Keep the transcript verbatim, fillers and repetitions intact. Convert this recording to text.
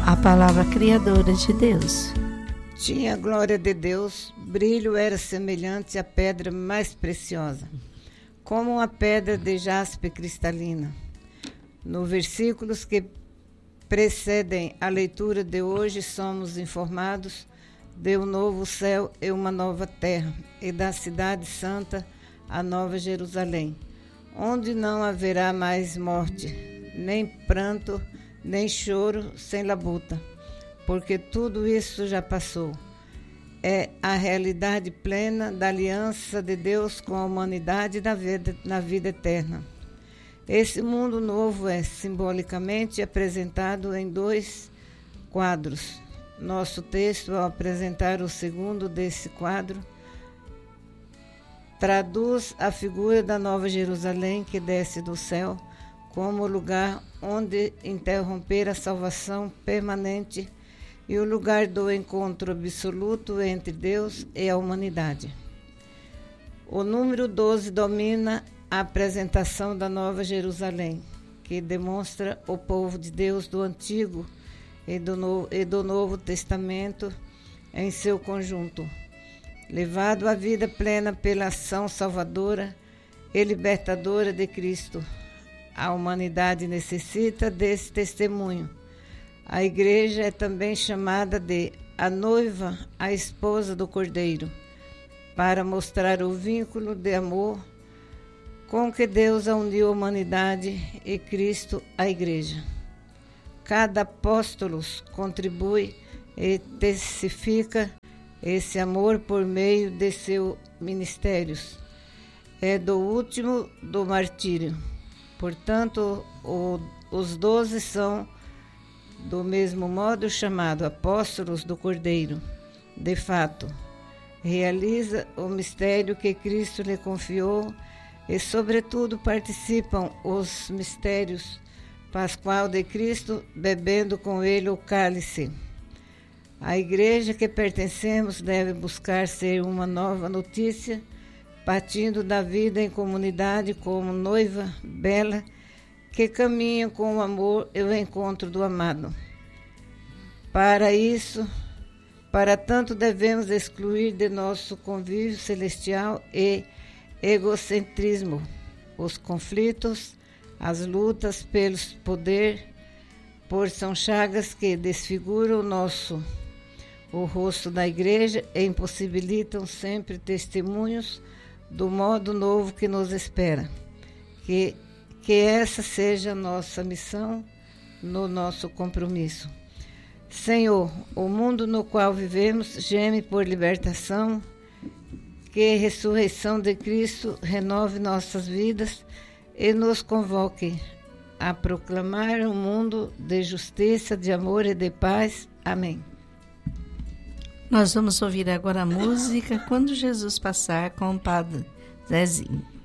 a palavra criadora de Deus. Tinha a glória de Deus, brilho era semelhante à pedra mais preciosa, como uma pedra de jaspe cristalina. Nos versículos que precedem a leitura de hoje, somos informados de um novo céu e uma nova terra, e da cidade santa, a nova Jerusalém, onde não haverá mais morte, nem pranto, nem choro, sem labuta, porque tudo isso já passou. É a realidade plena da aliança de Deus com a humanidade na vida, na vida eterna. Esse mundo novo é simbolicamente apresentado em dois quadros. Nosso texto, ao apresentar o segundo desse quadro, traduz a figura da Nova Jerusalém que desce do céu como o lugar onde interromper a salvação permanente e o lugar do encontro absoluto entre Deus e a humanidade. O número doze domina a apresentação da Nova Jerusalém, que demonstra o povo de Deus do Antigo e do, no, e do Novo Testamento em seu conjunto, levado à vida plena pela ação salvadora e libertadora de Cristo. A humanidade necessita desse testemunho. A igreja é também chamada de a noiva, a esposa do Cordeiro, para mostrar o vínculo de amor com que Deus uniu a humanidade e Cristo à igreja. Cada apóstolo contribui e testifica esse amor por meio de seus ministérios. É do último do martírio. Portanto, o, os doze são, do mesmo modo, chamados apóstolos do Cordeiro. De fato, realiza o mistério que Cristo lhe confiou e, sobretudo, participam os mistérios pascual de Cristo, bebendo com ele o cálice. A igreja que pertencemos deve buscar ser uma nova notícia, partindo da vida em comunidade como noiva bela, que caminha com o amor e o encontro do amado. Para isso, para tanto devemos excluir de nosso convívio celestial e egocentrismo, os conflitos, as lutas pelos poder, por são chagas que desfiguram o nosso o rosto da igreja e impossibilitam sempre testemunhos do modo novo que nos espera. Que, que essa seja a nossa missão, no nosso compromisso. Senhor, o mundo no qual vivemos geme por libertação, que a ressurreição de Cristo renove nossas vidas e nos convoque a proclamar um mundo de justiça, de amor e de paz. Amém. Nós vamos ouvir agora a música Quando Jesus Passar, com o Padre Zezinho.